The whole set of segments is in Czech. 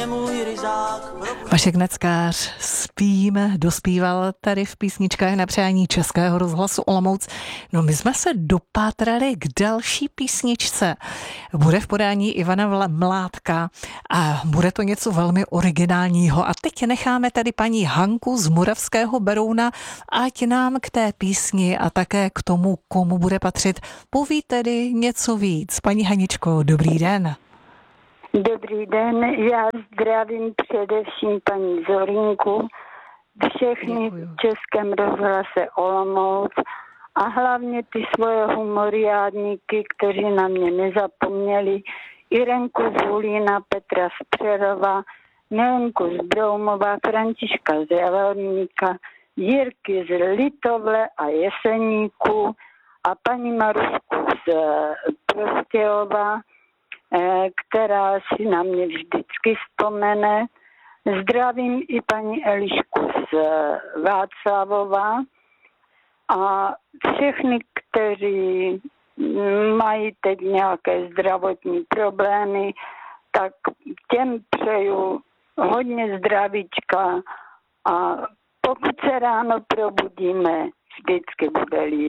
můj ryzák. Vašek Neckář Spím dospíval tady v písničkách na přání Českého rozhlasu Olomouc. No my jsme se dopátrali k další písničce. Bude v podání Ivana Mládka a bude to něco velmi originálního. A teď necháme tady paní Hanku z Moravského Berouna, ať nám k té písni a také k tomu, komu bude patřit, poví tedy něco víc. Paní Haničko, dobrý den. Dobrý den, já zdravím především paní Zorinku, všechny v Českém rozhlase Olomouc a hlavně ty svoje humoriádníky, kteří na mě nezapomněli, Irenku z Hulína, Petra z Přerova, Milenku z Broumova, Františka z Javorníka, Jirky z Litovle a Jeseníku a paní Marušku z Prostějova, která si na mě vždycky vzpomene. Zdravím i paní Elišku z Václavova a všechny, kteří mají teď nějaké zdravotní problémy, tak těm přeju hodně zdravíčka a pokud se ráno probudíme, vždycky bude líp.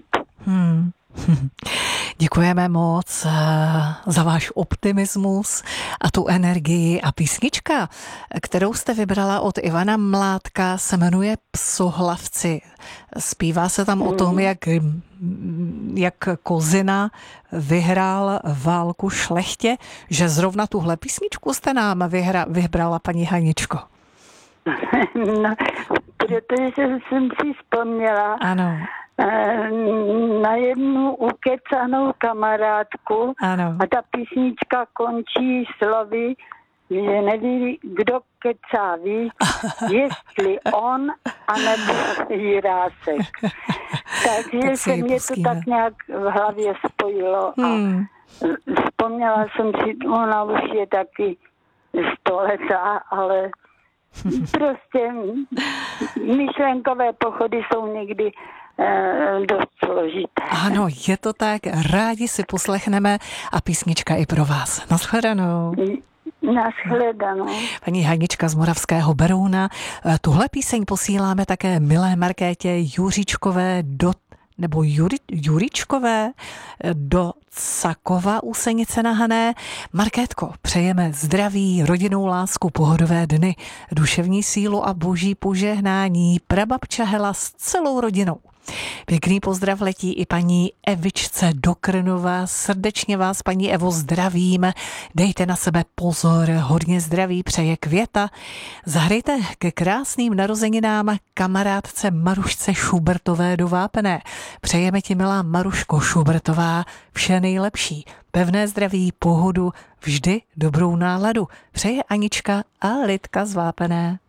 Děkujeme moc za váš optimismus a tu energii. A písnička, kterou jste vybrala od Ivana Mládka, se jmenuje Psohlavci. Zpívá se tam o tom, jak Kozina vyhrál válku šlechtě, že zrovna tuhle písničku jste nám vybrala, paní Haničko. No, protože jsem si vzpomněla. Ano. Na jednu ukecanou kamarádku. Ano. A ta písnička končí slovy, že neví, kdo kecá víc, jestli on, anebo Jirásek. Takže se mě to tak nějak v hlavě spojilo a vzpomněla jsem si, ona už je taky 100 letá, ale prostě myšlenkové pochody jsou někdy dost složité. Ano, je to tak. Rádi si poslechneme a písnička i pro vás. Naschledanou. Naschledanou. Paní Hanička z Moravského Berouna. Tuhle píseň posíláme také milé Markétě Juříčkové Juričkové do Cakova u Senice na Hané. Markétko, přejeme zdraví, rodinnou lásku, pohodové dny, duševní sílu a boží požehnání. Prababča Hela s celou rodinou. Pěkný pozdrav letí i paní Evičce do Krnova. Srdečně vás, paní Evo, zdravím. Dejte na sebe pozor, hodně zdraví přeje Květa. Zahrajte ke krásným narozeninám kamarádce Marušce Šubertové do Vápené. Přejeme ti, milá Maruško Šubertová, vše nejlepší. Pevné zdraví, pohodu, vždy dobrou náladu. Přeje Anička a Lidka z Vápené.